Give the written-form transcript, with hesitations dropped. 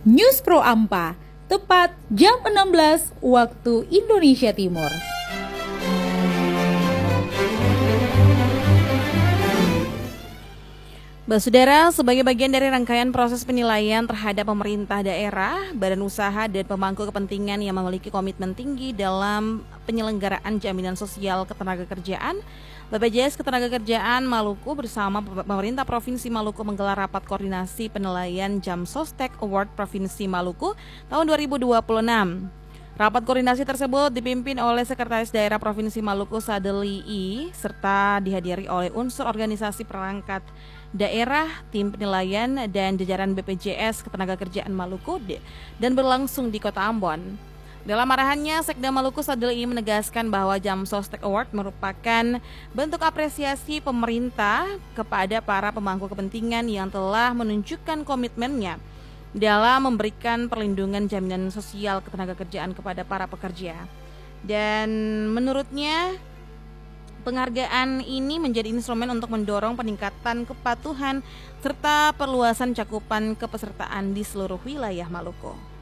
News Pro Ampa, tepat jam 16 waktu Indonesia Timur. Saudara, sebagai bagian dari rangkaian proses penilaian terhadap pemerintah daerah, badan usaha dan pemangku kepentingan yang memiliki komitmen tinggi dalam penyelenggaraan jaminan sosial ketenagakerjaan, BPJS Ketenagakerjaan Maluku bersama pemerintah Provinsi Maluku menggelar rapat koordinasi penilaian Jamsostek Award Provinsi Maluku tahun 2026. Rapat koordinasi tersebut dipimpin oleh Sekretaris Daerah Provinsi Maluku Sadeli I serta dihadiri oleh unsur organisasi perangkat daerah, tim penilaian, dan jajaran BPJS Ketenagakerjaan Maluku dan berlangsung di Kota Ambon. Dalam arahannya, Sekda Maluku Sadeli I menegaskan bahwa Jamsostek Award merupakan bentuk apresiasi pemerintah kepada para pemangku kepentingan yang telah menunjukkan komitmennya dalam memberikan perlindungan jaminan sosial ketenagakerjaan kepada para pekerja. Dan menurutnya, penghargaan ini menjadi instrumen untuk mendorong peningkatan kepatuhan serta perluasan cakupan kepesertaan di seluruh wilayah Maluku.